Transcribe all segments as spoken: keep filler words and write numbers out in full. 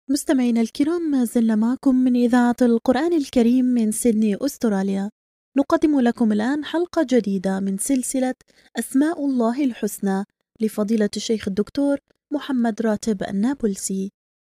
مستمعينا الكرام، ما زلنا معكم من إذاعة القرآن الكريم من سيدني أستراليا. نقدم لكم الآن حلقة جديدة من سلسلة أسماء الله الحسنى لفضيلة الشيخ الدكتور محمد راتب النابلسي.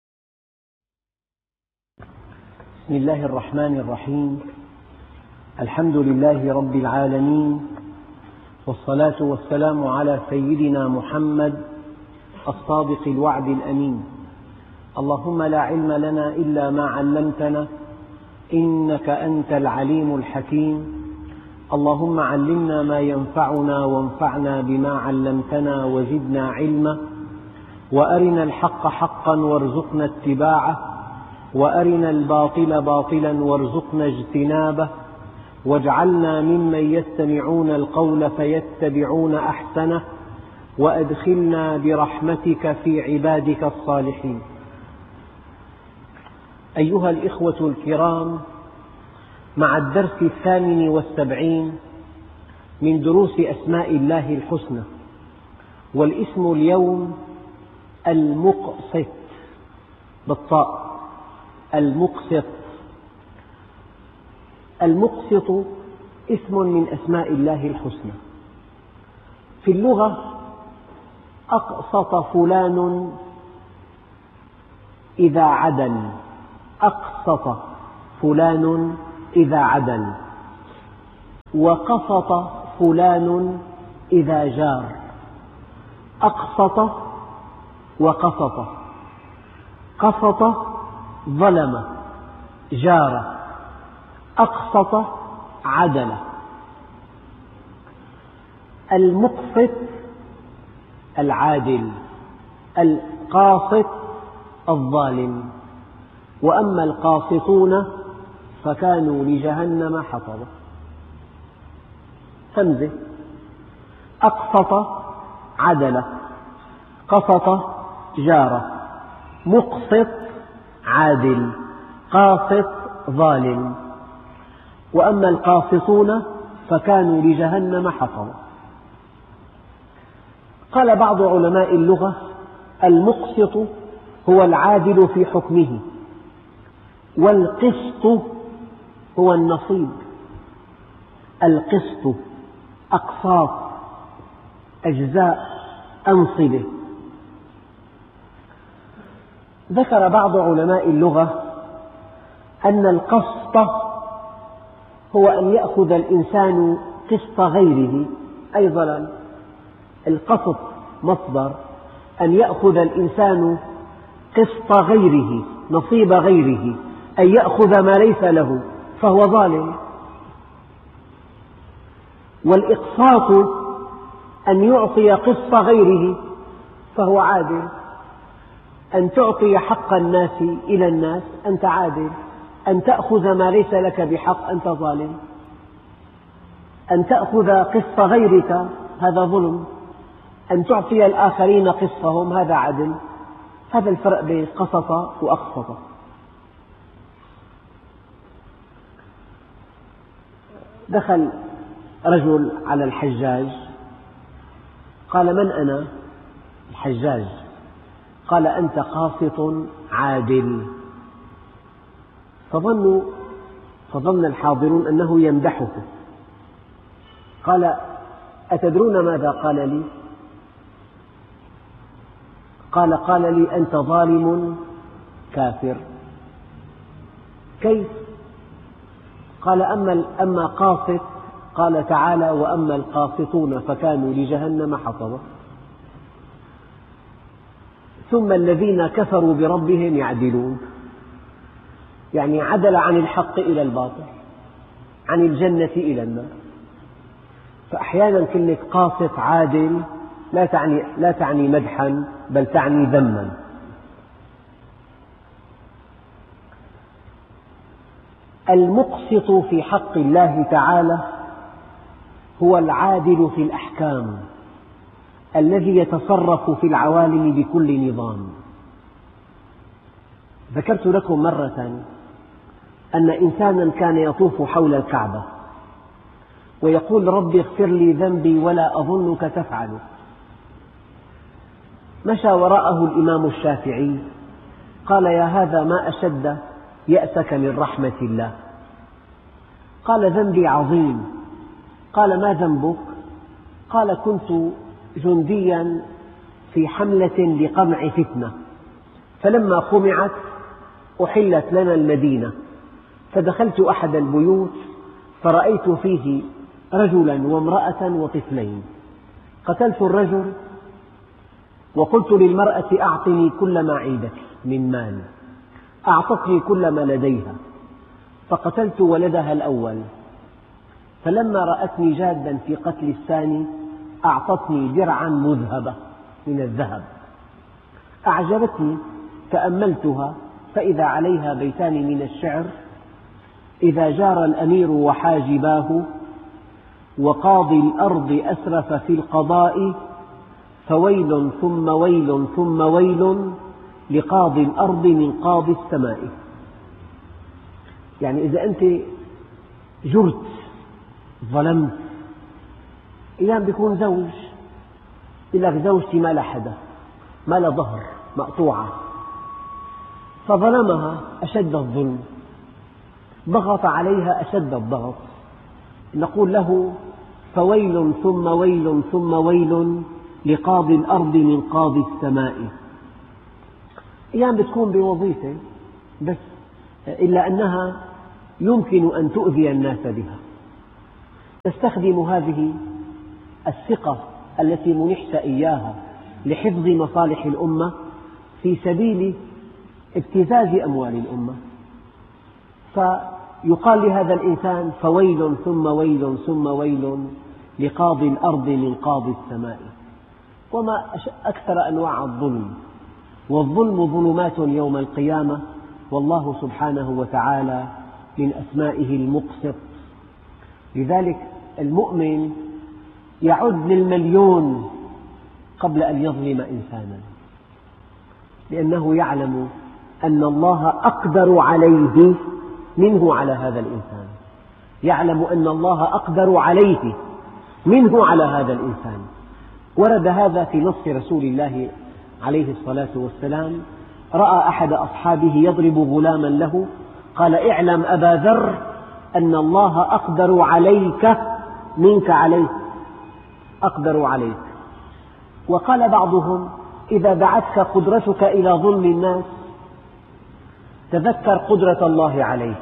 بسم الله الرحمن الرحيم. الحمد لله رب العالمين، والصلاة والسلام على سيدنا محمد الصادق الوعد الأمين. اللهم لا علم لنا إلا ما علمتنا إنك أنت العليم الحكيم. اللهم علمنا ما ينفعنا وانفعنا بما علمتنا وزدنا علما، وأرنا الحق حقا وارزقنا اتباعه، وأرنا الباطل باطلا وارزقنا اجتنابه، واجعلنا ممن يستمعون القول فيتبعون أحسنه، وأدخلنا برحمتك في عبادك الصالحين. أيها الإخوة الكرام، مع الدرس الثامن والسبعين من دروس أسماء الله الحسنى، والاسم اليوم المقسط بالطاء. المقسط المقسط اسم من أسماء الله الحسنى. في اللغة أقسط فلان إذا عدل، أقسط فلان إذا عدل، وقسط فلان إذا جار. أقسط وقسط. قسط ظلم، جار. أقسط عدل. المقسط العادل، القاسط الظالم. وأما القاسطون فكانوا لجهنم حطبا. همزة. أقسط عدل، قسط جار، مقسط عادل، قاسط ظالم. وأما القاسطون فكانوا لجهنم حطبا. قال بعض علماء اللغة: المقسط هو العادل في حكمه، والقسط هو النصيب. القسط أقساط، أجزاء، أنصبة. ذكر بعض علماء اللغة أن القسط هو أن يأخذ الإنسان قسط غيره، أي ظلم. القسط مصدر أن يأخذ الإنسان قسط غيره، نصيب غيره، أن يأخذ ما ليس له، فهو ظالم. والإقساط أن يعطي قسط غيره، فهو عادل. أن تعطي حق الناس إلى الناس، أنت عادل. أن تأخذ ما ليس لك بحق، أنت ظالم. أن تأخذ قسط غيرك، هذا ظلم. أن تعطي الآخرين قسطهم، هذا عدل. هذا الفرق بين قسط وأقسط. دخل رجل على الحجاج، قال: من أنا؟ الحجاج قال: أنت قاسط عادل. فظنوا فظن الحاضرون أنه يمدحه. قال: أتدرون ماذا قال لي؟ قال: قال لي: أنت ظالم كافر. كيف؟ قال: أما, أما قاسط، قال تعالى: وأما القاسطون فكانوا لجهنم حطبا. ثم الذين كفروا بربهم يعدلون، يعني عدل عن الحق إلى الباطل، عن الجنة إلى النار. فأحيانا كلمة قاسط عادل لا تعني, لا تعني مدحا، بل تعني ذما. المقسط في حق الله تعالى هو العادل في الأحكام، الذي يتصرف في العوالم بكل نظام. ذكرت لكم مرة أن إنسانا كان يطوف حول الكعبة ويقول: رب اغفر لي ذنبي ولا أظنك تفعله. مشى وراءه الإمام الشافعي قال: يا هذا ما أشد يأسك من رحمة الله. قال: ذنبي عظيم. قال: ما ذنبك؟ قال: كنت جنديا في حملة لقمع فتنة، فلما قمعت أحلت لنا المدينة، فدخلت أحد البيوت فرأيت فيه رجلا وامرأة وطفلين، قتلت الرجل وقلت للمرأة: أعطني كل ما عندك من مال. أعطتني كل ما لديها، فقتلت ولدها الأول، فلما رأتني جادا في قتل الثاني أعطتني درعا مذهبة من الذهب، أعجبتني، تأملتها فإذا عليها بيتان من الشعر: إذا جار الأمير وحاجباه وقاضي الأرض أسرف في القضاء فويل ثم ويل ثم ويل لقاضي الأرض من قاضي السماء. يعني إذا أنت جرت ظلمت، أيام بيكون زوج يقول لك: زوجتي ما لها حدا، ما لها ظهر، مقطوعة، فظلمها أشد الظلم، ضغط عليها أشد الضغط، نقول له: فويل ثم ويل ثم ويل لقاضي الأرض من قاضي السماء. أيام بتكون بوظيفة بس، إلا أنها يمكن أن تؤذي الناس بها، تستخدم هذه الثقة التي منحت إياها لحفظ مصالح الأمة في سبيل ابتزاز أموال الأمة، فيقال لهذا الإنسان: فويل ثم ويل ثم ويل لقاضي الأرض من قاضي السماء. وما أكثر أنواع الظلم، والظلم ظلمات يوم القيامة، والله سبحانه وتعالى من أسمائه المقسط. لذلك المؤمن يعد للمليون قبل أن يظلم إنسانا، لأنه يعلم أن الله أقدر عليه منه على هذا الإنسان، يعلم أن الله أقدر عليه منه على هذا الإنسان. ورد هذا في نص رسول الله عليه الصلاة والسلام: رأى أحد أصحابه يضرب غلاما له، قال: اعلم أبا ذر أن الله أقدر عليك منك عليه، أقدر عليك. وقال بعضهم: إذا دعتك قدرتك إلى ظلم الناس تذكر قدرة الله عليك.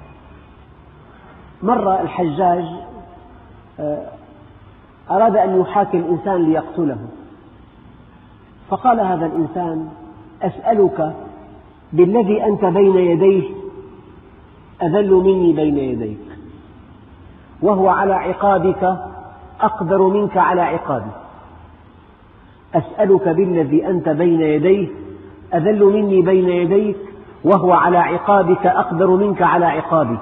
مرة الحجاج أراد أن يحاكم إنسان ليقتله، فقال هذا الإنسان: أسألك بالذي أنت بين يديه أذل مني بين يديك، وهو على عقابك أقدر منك على عقابي. أسألك بالذي أنت بين يديه أذل مني بين يديك، وهو على عقابك أقدر منك على عقابي.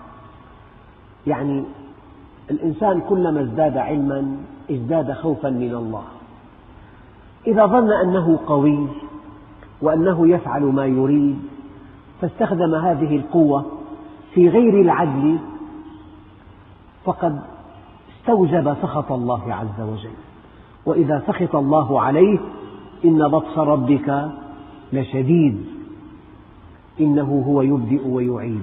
يعني الإنسان كلما ازداد علما ازداد خوفا من الله. إذا ظن أنه قوي وأنه يفعل ما يريد فاستخدم هذه القوة في غير العدل فقد استوجب سخط الله عز وجل. وإذا سخط الله عليه إن بطش ربك لشديد إنه هو يبدئ ويعيد.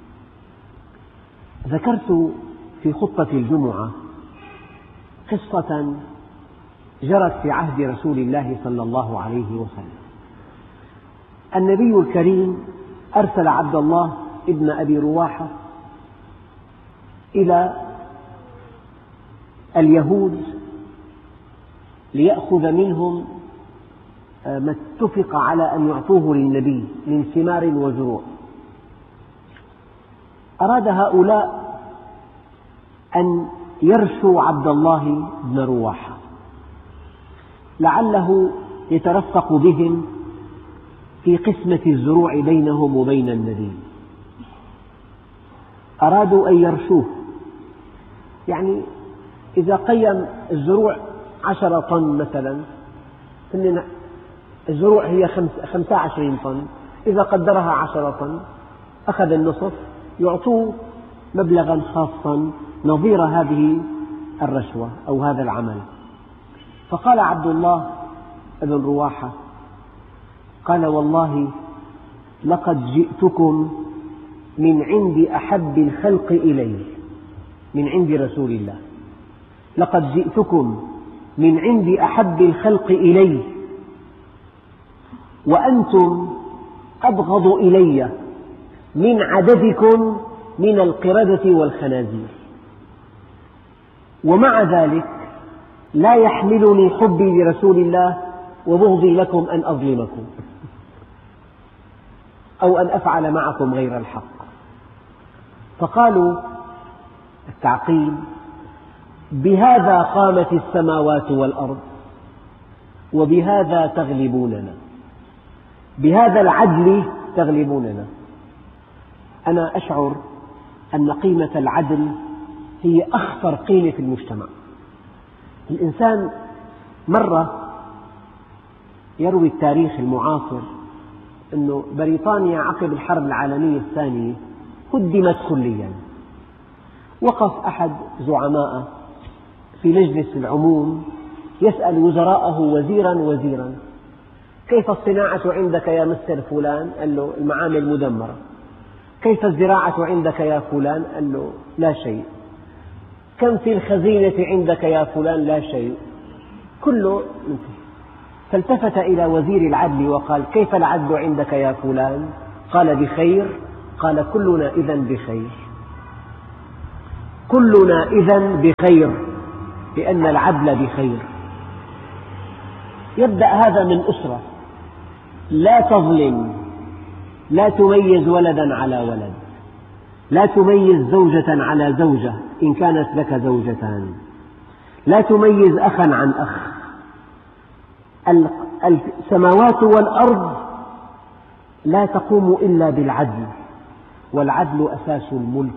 ذكرت في خطبة الجمعة قصة جرت في عهد رسول الله صلى الله عليه وسلم. النبي الكريم أرسل عبد الله ابن أبي رواحة إلى اليهود ليأخذ منهم ما اتفق على أن يعطوه للنبي من ثمار وزروع. أراد هؤلاء أن يرشوا عبد الله بن رواحة لعله يترفق بهم في قسمة الزروع بينهم وبين النبي. أرادوا أن يرشوه، يعني إذا قيم الزروع عشرة طن مثلا، الزروع هي خمسة وعشرين طن، إذا قدرها عشرة طن أخذ النصف، يعطوه مبلغا خاصا نظير هذه الرشوة أو هذا العمل. فقال عبد الله بن رواحة قال: والله لقد جئتكم من عند أحب الخلق إلي، من عند رسول الله، لقد جئتكم من عند أحب الخلق إلي وأنتم أبغض إلي من عددكم من القردة والخنازير، ومع ذلك لا يحملني حبي لرسول الله وبغضي لكم أن أظلمكم أو أن أفعل معكم غير الحق. فقالوا التعقيل: بهذا قامت السماوات والأرض وبهذا تغلبوننا، بهذا العدل تغلبوننا. أنا أشعر أن قيمة العدل هي أخطر قيمة في المجتمع. الإنسان مرة يروي التاريخ المعاصر أن بريطانيا عقب الحرب العالمية الثانية هدمت كليا. وقف أحد زعماء في مجلس العموم يسأل وزراءه وزيرا وزيرا: كيف الصناعة عندك يا مستر فلان؟ قال له: المعامل مدمرة. كيف الزراعة عندك يا فلان؟ قال له: لا شيء. كم في الخزينة عندك يا فلان؟ لا شيء. كله منتهي. فالتفت إلى وزير العدل وقال: كيف العدل عندك يا فلان؟ قال: بخير. قال: كلنا إذن بخير، كلنا إذن بخير، لأن العدل بخير. يبدأ هذا من أسرة لا تظلم، لا تميز ولدا على ولد، لا تميز زوجة على زوجة إن كانت لك زوجتان، لا تميز أخا عن أخ. السماوات والأرض لا تقوم إلا بالعدل، والعدل أساس الملك.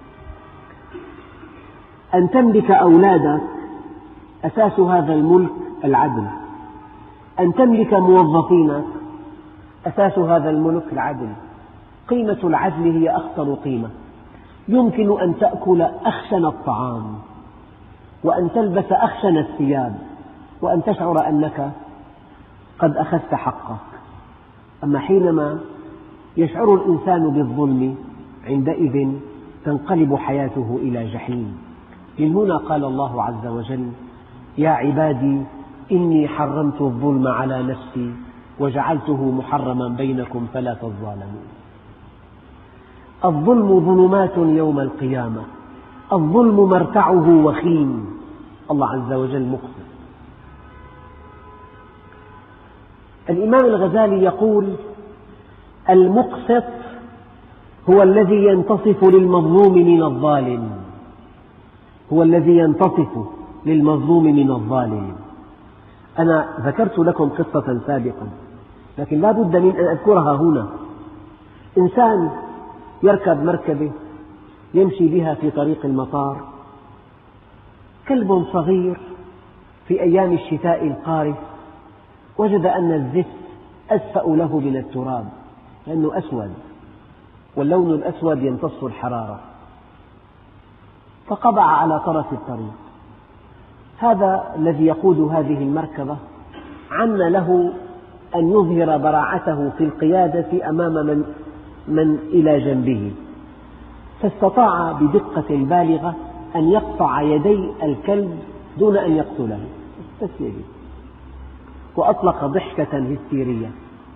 أن تملك أولادك أساس هذا الملك العدل، أن تملك موظفينك أساس هذا الملك العدل. قيمة العدل هي أخطر قيمة. يمكن أن تأكل أخشن الطعام وأن تلبس أخشن الثياب وأن تشعر أنك قد أخذت حقك، أما حينما يشعر الإنسان بالظلم عندئذ تنقلب حياته إلى جحيم. من هنا قال الله عز وجل: يا عبادي إني حرمت الظلم على نفسي وجعلته محرما بينكم فلا تظالموا. الظلم ظلمات يوم القيامة، الظلم مرتعه وخيم. الله عز وجل مقسط. الإمام الغزالي يقول: المقسط هو الذي ينتصف للمظلوم من الظالم، هو الذي ينتصف للمظلوم من الظالم. أنا ذكرت لكم قصة سابقا لكن لا بد من أن أذكرها هنا. إنسان يركب مركبة يمشي بها في طريق المطار، كلب صغير في أيام الشتاء القارس وجد أن الزفت أسفأ له من التراب لأنه أسود، واللون الأسود يمتص الحرارة، فقبع على طرف الطريق. هذا الذي يقود هذه المركبة عن له أن يظهر براعته في القيادة أمام من, من إلى جنبه، فاستطاع بدقة بالغة أن يقطع يدي الكلب دون أن يقتله، بس يدي، وأطلق ضحكة هستيرية.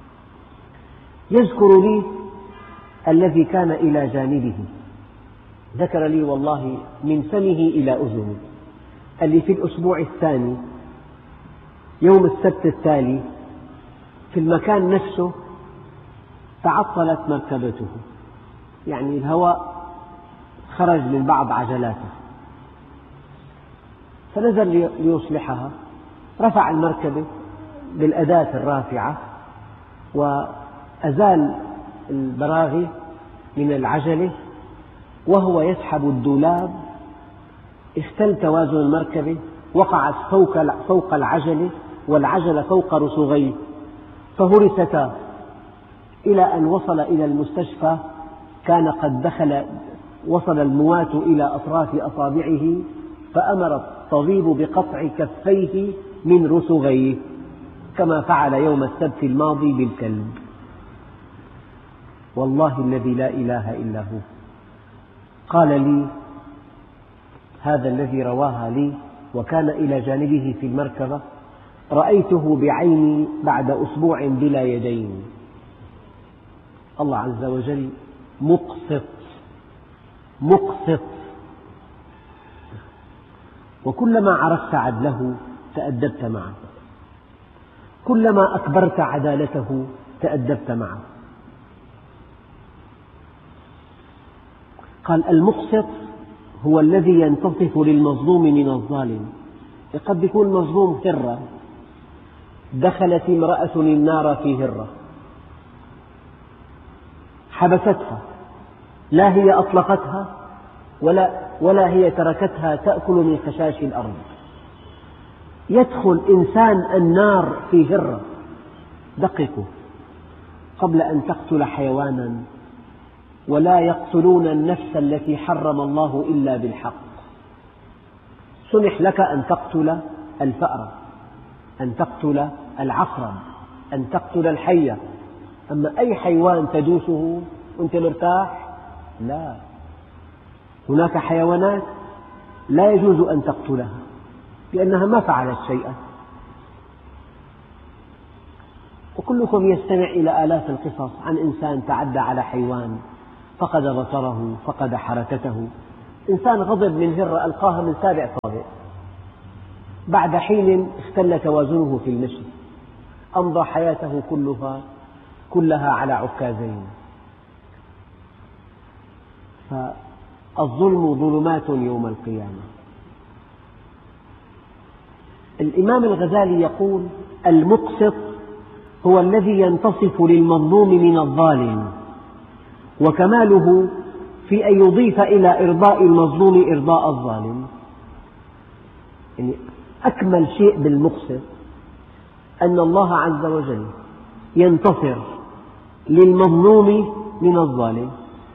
يذكر لي الذي كان إلى جانبه، ذكر لي والله من فمه إلى أذنه، اللي في الأسبوع الثاني يوم السبت التالي في المكان نفسه تعطلت مركبته، يعني الهواء خرج من بعض عجلاته، فنزل ليصلحها، رفع المركبة بالأداة الرافعة وأزال البراغي من العجلة، وهو يسحب الدولاب اختل توازن المركبة، وقعت فوق فوق العجلة والعجلة فوق رسغيه، فهرستا إلى أن وصل إلى المستشفى. كان قد دخل وصل الموات إلى أطراف أصابعه، فأمر الطبيب بقطع كفيه من رسغيه كما فعل يوم السبت الماضي بالكلب. والله الذي لا إله إلا هو. قال لي هذا الذي رواها لي وكان إلى جانبه في المركبة: رأيته بعيني بعد أسبوع بلا يدين. الله عز وجل مقسط مقسط، وكلما عرفت عدله تأدبت معه، كلما أكبرت عدالته تأدبت معه. قال: المقسط هو الذي ينتصف للمظلوم من الظالم. قد يكون المظلوم هرة، دخلت امرأة النار في هرة حبستها، لا هي أطلقتها ولا, ولا هي تركتها تأكل من خشاش الأرض. يدخل إنسان النار في هرة، دققوا، قبل أن تقتل حيوانا ولا يقتلون النفس التي حرم الله إلا بالحق. سمح لك أن تقتل الفأرة، أن تقتل العقرب، أن تقتل الحية، أما أي حيوان تدوسه وأنت مرتاح؟ لا، هناك حيوانات لا يجوز أن تقتلها لأنها ما فعلت شيئا. وكلكم يستمع إلى آلاف القصص عن إنسان تعدى على حيوان، فقد بصره، فقد حركته. إنسان غضب من هرة ألقاها من سابع طابق، بعد حين اختل توازنه في المشي، أمضى حياته كلها كلها على عكازين. فالظلم ظلمات يوم القيامة. الإمام الغزالي يقول: المقسط هو الذي ينتصف للمظلوم من الظالم، وكماله في أن يضيف إلى إرضاء المظلوم إرضاء الظالم. يعني أكمل شيء بالمقسط أن الله عز وجل ينتصر للمظلوم من الظالم،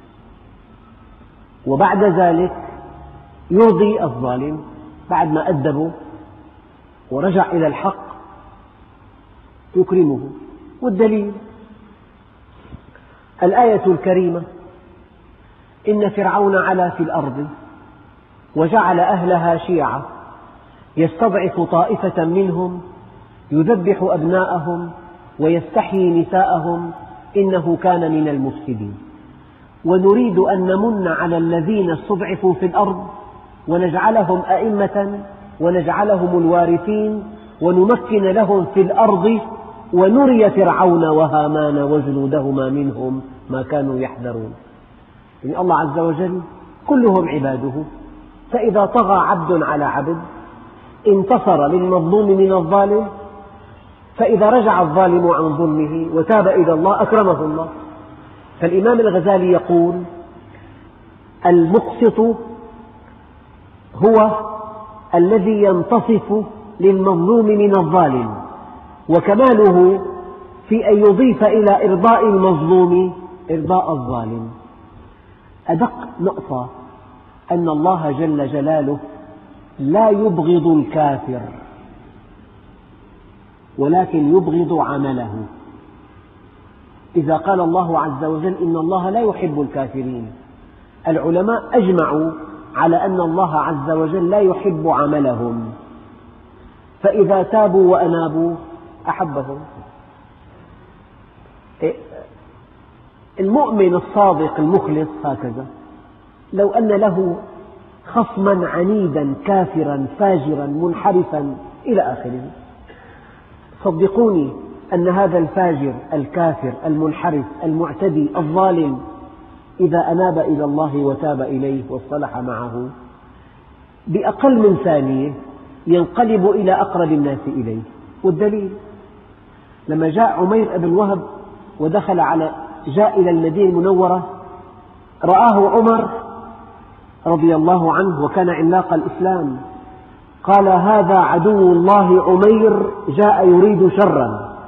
وبعد ذلك يرضي الظالم بعد ما أدبه ورجع إلى الحق يكرمه. والدليل الآية الكريمة: إن فرعون علا في الأرض وجعل أهلها شيعا يستضعف طائفة منهم يذبح أبناءهم ويستحيي نساءهم إنه كان من المفسدين. ونريد أن نمن على الذين استضعفوا في الأرض ونجعلهم أئمة ونجعلهم الوارثين ونمكن لهم في الأرض ونري فرعون وهامان وجنودهما منهم ما كانوا يحذرون. يعني الله عز وجل كلهم عباده، فإذا طغى عبد على عبد انتصر للمظلوم من الظالم، فإذا رجع الظالم عن ظلمه وتاب إلى الله أكرمه الله. فالإمام الغزالي يقول: المقسط هو الذي ينتصف للمظلوم من الظالم، وكماله في أن يضيف إلى إرضاء المظلوم إرضاء الظالم. أدق نقطة أن الله جل جلاله لا يبغض الكافر ولكن يبغض عمله. إذا قال الله عز وجل إن الله لا يحب الكافرين، العلماء أجمعوا على أن الله عز وجل لا يحب عملهم، فإذا تابوا وأنابوا أحبهم. المؤمن الصادق المخلص هكذا، لو أن له خصما عنيدا كافرا فاجرا منحرفا إلى آخره، صدقوني أن هذا الفاجر الكافر المنحرف المعتدي الظالم إذا أناب إلى الله وتاب إليه واصطلح معه بأقل من ثانية ينقلب إلى أقرب الناس إليه. والدليل لما جاء عمير بن وهب ودخل على جاء إلى المدينة المنورة، رآه عمر رضي الله عنه وكان عملاق الإسلام، قال: هذا عدو الله عمير جاء يريد شرا.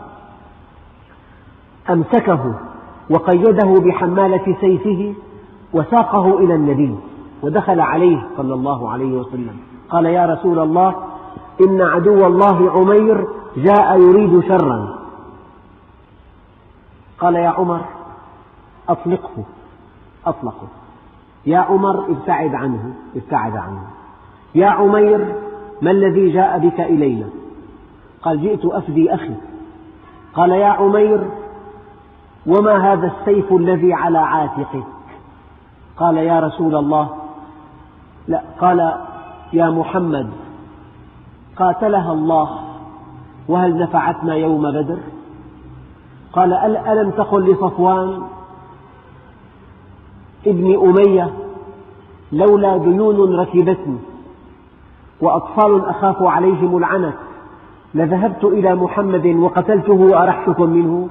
أمسكه وقيده بحمالة سيفه وساقه إلى النبي ودخل عليه صلى الله عليه وسلم، قال: يا رسول الله، إن عدو الله عمير جاء يريد شرا. قال: يا عمر، أطلقه أطلقه. يا عمر ابتعد عنه ابتعد عنه. يا عمير ما الذي جاء بك إلينا؟ قال جئت أفدي أخي. قال يا عمير وما هذا السيف الذي على عاتقك؟ قال يا رسول الله لا. قال يا محمد قاتلها الله وهل نفعتنا يوم بدر؟ قال ألم تقل لصفوان ابن أمية لولا ديون ركبتني وأطفال أخاف عليهم العنت لذهبت إلى محمد وقتلته وأرحتكم منه؟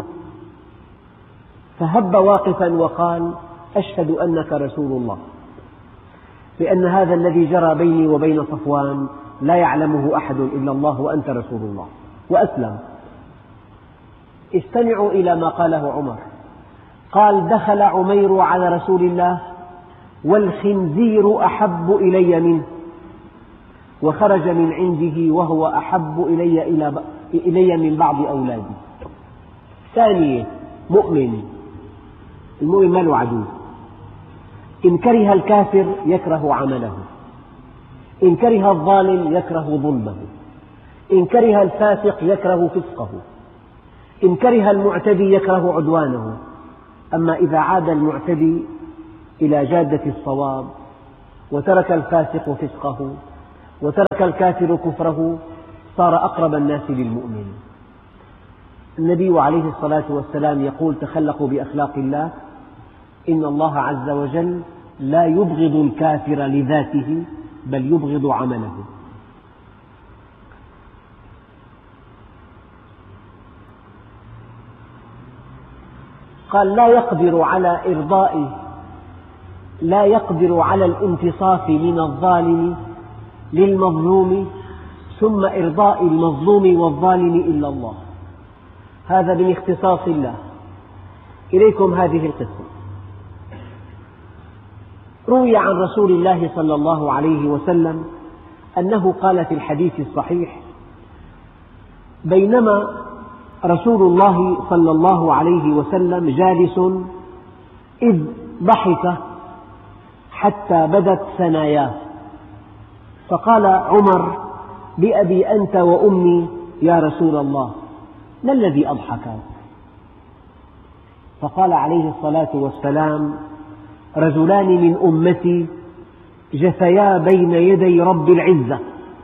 فهب واقفا وقال أشهد أنك رسول الله، لأن هذا الذي جرى بيني وبين صفوان لا يعلمه أحد إلا الله وأنت رسول الله، وأسلم. استمعوا إلى ما قاله عمر. قال دخل عمير على رسول الله والخنزير أحب إلي منه، وخرج من عنده وهو أحب إلي, إلي من بعض أولادي. ثانية مؤمن، المؤمن ما له عدو، إن كره الكافر يكره عمله، إن كره الظالم يكره ظلمه، إن كره الفاسق يكره فسقه، إن كره المعتدي يكره عدوانه. أما إذا عاد المعتدي إلى جادة الصواب وترك الفاسق فسقه وترك الكافر كفره صار أقرب الناس للمؤمن. النبي عليه الصلاة والسلام يقول تخلقوا بأخلاق الله، إن الله عز وجل لا يبغض الكافر لذاته بل يبغض عمله. قال لا يقدر على إرضاء لا يقدر على الانتصاف من الظالم للمظلوم ثم إرضاء المظلوم والظالم إلا الله. هذا من اختصاص الله. إليكم هذه القصة. روي عن رسول الله صلى الله عليه وسلم أنه قال في الحديث الصحيح: بينما رسول الله صلى الله عليه وسلم جالس إذ ضحك حتى بدت ثناياه، فقال عمر: بأبي أنت وأمي يا رسول الله، ما الذي أضحكك؟ فقال عليه الصلاة والسلام: رجلان من أمتي جثيا بين يدي رب العزة،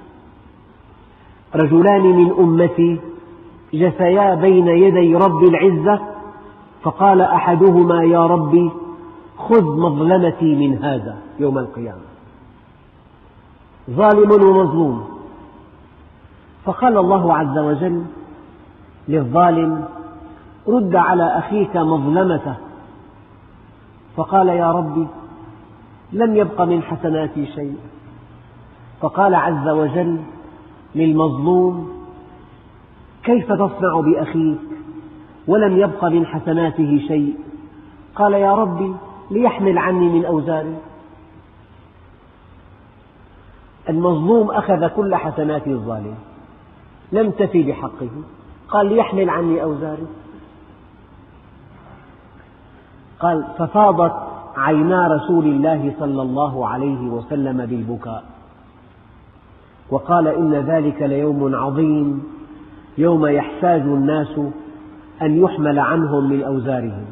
رجلان من أمتي جثيا بين يدي رب العزة، فقال أحدهما: يا ربي خذ مظلمتي من هذا يوم القيامة. ظالم ومظلوم. فقال الله عز وجل للظالم: رد على أخيك مظلمته. فقال: يا ربي لم يبق من حسناتي شيء. فقال عز وجل للمظلوم: كيف تصنع بأخيك ولم يبق من حسناته شيء؟ قال: يا ربي ليحمل عني من أوزاري. المظلوم أخذ كل حسنات الظالم، لم تفي بحقه، قال: ليحمل عني أوزاري. قال: ففاضت عينا رسول الله صلى الله عليه وسلم بالبكاء، وقال: إن ذلك ليوم عظيم، يوم يحتاج الناس أن يحمل عنهم من أوزارهم.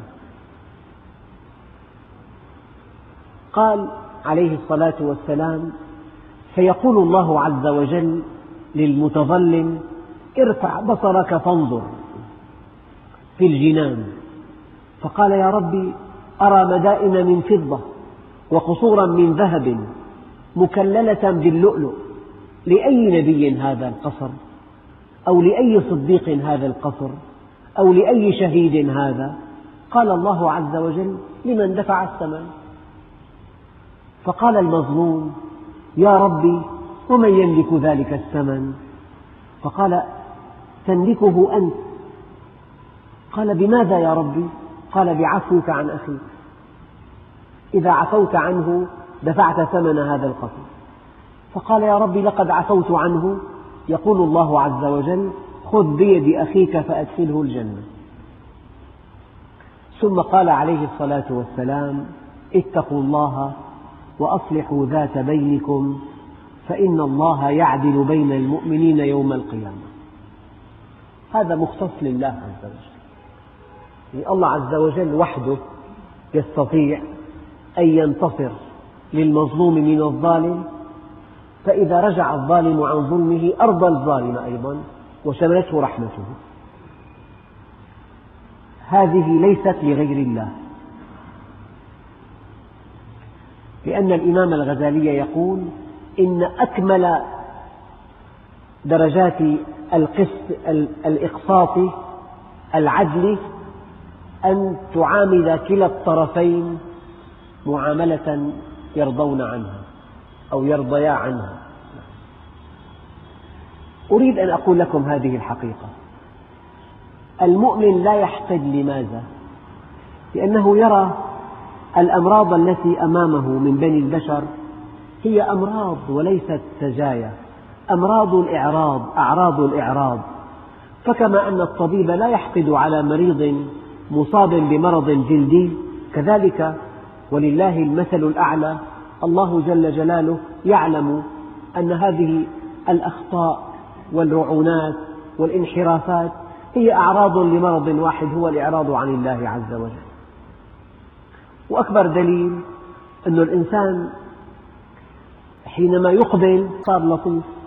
قال عليه الصلاة والسلام: فيقول الله عز وجل للمتظلم: ارفع بصرك فانظر في الجنان. فقال: يا ربي أرى مدائن من فضة وقصورا من ذهب مكللة باللؤلؤ، لأي نبي هذا القصر؟ أو لأي صديق هذا القصر؟ أو لأي شهيد هذا؟ قال الله عز وجل: لمن دفع الثمن. فقال المظلوم: يا ربي ومن يملك ذلك الثمن؟ فقال: تملكه أنت. قال: بماذا يا ربي؟ قال: بعفوك عن أخيك، إذا عفوت عنه دفعت ثمن هذا القتل. فقال: يا ربي لقد عفوت عنه. يقول الله عز وجل: خذ بيد أخيك فأدخله الجنة. ثم قال عليه الصلاة والسلام: اتقوا الله وأصلحوا ذات بينكم فإن الله يعدل بين المؤمنين يوم القيامة. هذا مختص لله عز وجل، يعني الله عز وجل وحده يستطيع أن ينتصر للمظلوم من الظالم، فإذا رجع الظالم عن ظلمه أرضى الظالم أيضا وشملته رحمته. هذه ليست لغير الله، لأن الإمام الغزالي يقول: إن أكمل درجات الإقساط العدل أن تعامل كلا الطرفين معاملة يرضون عنها أو يرضيا عنها. أريد أن أقول لكم هذه الحقيقة: المؤمن لا يحقد. لماذا؟ لأنه يرى الأمراض التي أمامه من بني البشر هي أمراض وليست سجايا، أمراض الإعراض، أعراض الإعراض. فكما أن الطبيب لا يحقد على مريض مصاب بمرض جلدي، كذلك ولله المثل الأعلى، الله جل جلاله يعلم أن هذه الأخطاء والرعونات والانحرافات هي أعراض لمرض واحد، هو الإعراض عن الله عز وجل. وأكبر دليل أن الإنسان حينما يقبل صار لطيف،